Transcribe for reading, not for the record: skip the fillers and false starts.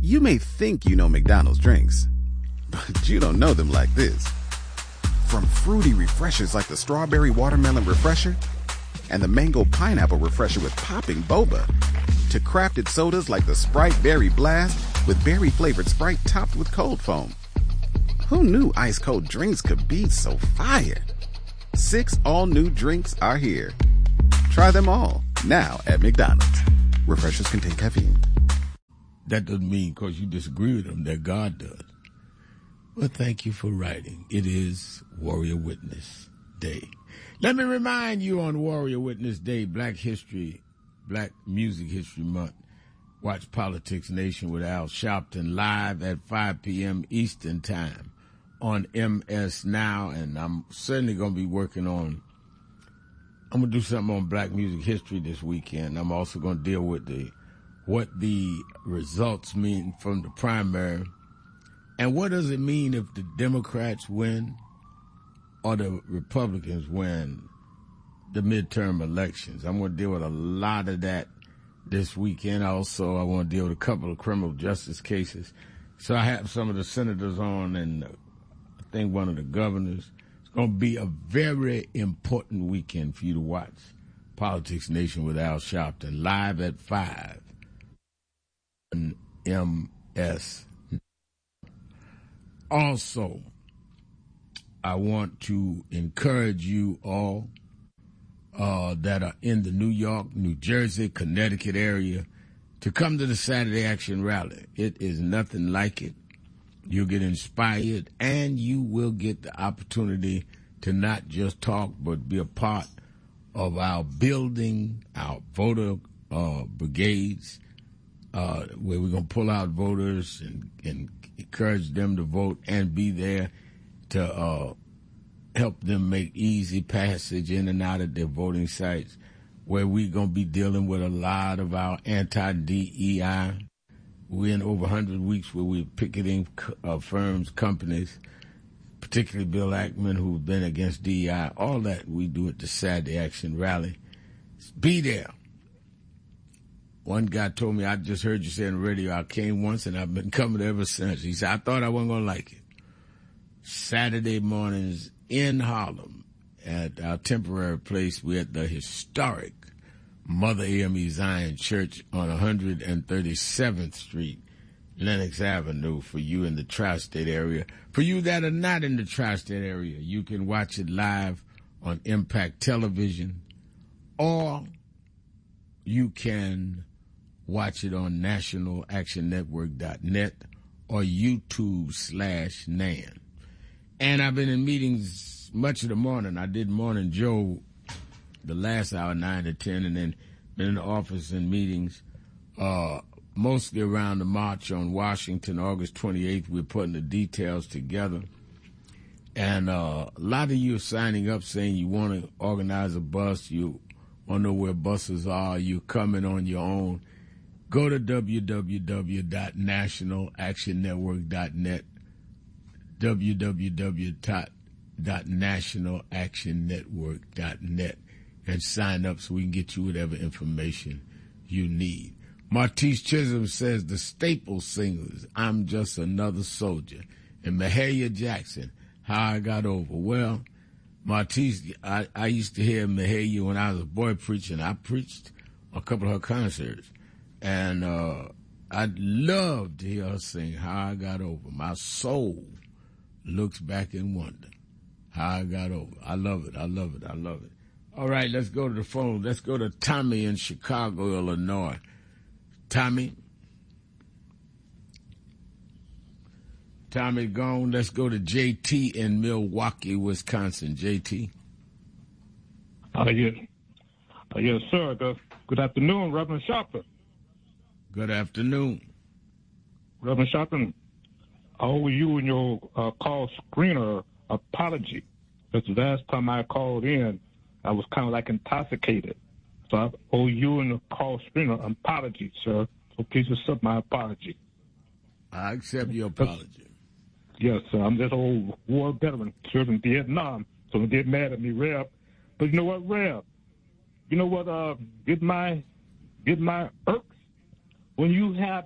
You may think you know McDonald's drinks, but you don't know them like this. From fruity refreshers like the Strawberry Watermelon Refresher and the Mango Pineapple Refresher with popping boba, to crafted sodas like the Sprite Berry Blast with berry-flavored Sprite topped with cold foam. Who knew ice-cold drinks could be so fire? 6 all-new drinks are here. Try them all, now at McDonald's. Refreshers contain caffeine. That doesn't mean because you disagree with them that God does. Well, thank you for writing. It is Warrior Witness Day. Let me remind you on Warrior Witness Day, Black Music History Month. Watch Politics Nation with Al Sharpton live at 5 p.m. Eastern Time on MS Now. And I'm certainly going to be working on, I'm going to do something on Black music history this weekend. I'm also going to deal with what the results mean from the primary. And what does it mean if the Democrats win or the Republicans win the midterm elections? I'm going to deal with a lot of that this weekend. Also, I want to deal with a couple of criminal justice cases. So I have some of the senators on and I think one of the governors. It's going to be a very important weekend for you to watch Politics Nation with Al Sharpton live at 5 on MS. Also, I want to encourage you all that are in the New York, New Jersey, Connecticut area to come to the Saturday Action Rally. It is nothing like it. You'll get inspired and you will get the opportunity to not just talk but be a part of our building, our voter brigades, where we're going to pull out voters and encourage them to vote and be there to help them make easy passage in and out of their voting sites, where we're going to be dealing with a lot of our anti-DEI. We're in over 100 weeks where we're picketing firms, companies, particularly Bill Ackman, who's been against DEI. All that we do at the Saturday Action Rally. Be there. One guy told me, I just heard you say on the radio, I came once and I've been coming ever since. He said, I thought I wasn't going to like it. Saturday mornings in Harlem at our temporary place. We're at the historic Mother AME Zion Church on 137th Street, Lenox Avenue, for you in the tri-state area. For you that are not in the tri-state area, you can watch it live on Impact Television, or you can watch it on nationalactionnetwork.net or YouTube/NAN. And I've been in meetings much of the morning. I did Morning Joe the last hour, 9 to 10, and then been in the office in meetings, mostly around the march on Washington, August 28th. We're putting the details together. And a lot of you are signing up saying you want to organize a bus, you want to know where buses are, you're coming on your own. Go to www.nationalactionnetwork.net, www.nationalactionnetwork.net, and sign up so we can get you whatever information you need. Martise Chisholm says the staple singers, I'm Just Another Soldier, and Mahalia Jackson, How I Got Over. Well, Martise, I used to hear Mahalia when I was a boy preaching. I preached a couple of her concerts. And I'd love to hear her sing How I Got Over. My soul looks back in wonder. How I Got Over. I love it. I love it. I love it. All right, let's go to the phone. Let's go to Tommy in Chicago, Illinois. Tommy gone. Let's go to JT in Milwaukee, Wisconsin. JT. Yes, sir. Good afternoon, Reverend Sharpton. Good afternoon. Reverend Sharpton, I owe you and your call screener apology. Because the last time I called in, I was kind of like intoxicated. So I owe you and the call screener an apology, sir. So please accept my apology. I accept your apology. Yes, sir. I'm just old war veteran, served in Vietnam. So don't get mad at me, Rev. But you know what, Rev? You know what, get my irks? When you have